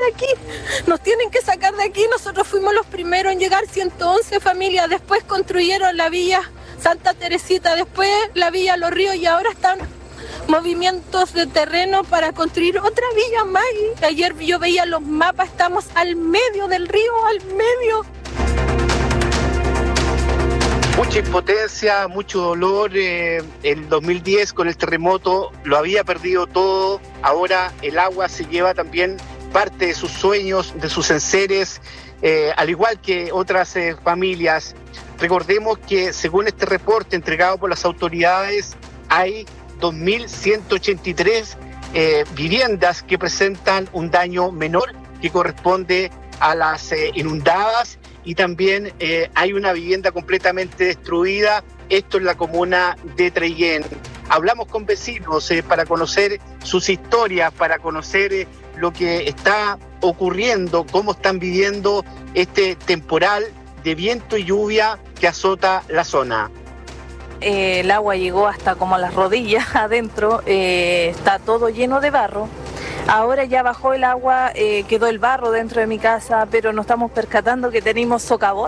aquí, nos tienen que sacar de aquí. Nosotros fuimos los primeros en llegar, 111 familias, después construyeron la villa Santa Teresita, después la villa Los Ríos y ahora están movimientos de terreno para construir otra villa más. Y ayer yo veía los mapas, estamos al medio del río, al medio. Mucha impotencia, mucho dolor. El 2010 con el terremoto lo había perdido todo. Ahora el agua se lleva también parte de sus sueños, de sus enseres, al igual que otras familias. Recordemos que según este reporte entregado por las autoridades, hay 2.183 viviendas que presentan un daño menor que corresponde a las inundadas. Y también hay una vivienda completamente destruida, esto en la comuna de Traiguén. Hablamos con vecinos para conocer sus historias, para conocer lo que está ocurriendo, cómo están viviendo este temporal de viento y lluvia que azota la zona. El agua llegó hasta como a las rodillas adentro, está todo lleno de barro. Ahora ya bajó el agua, quedó el barro dentro de mi casa, pero nos estamos percatando que tenemos socavón.